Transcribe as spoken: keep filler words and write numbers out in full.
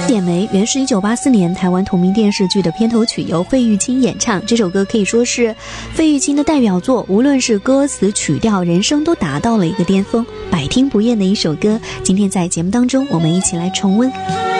点梅原是一九八四年台湾同名电视剧的片头曲，由费玉清演唱。这首歌可以说是费玉清的代表作，无论是歌词、曲调、人声都达到了一个巅峰，百听不厌的一首歌。今天在节目当中，我们一起来重温。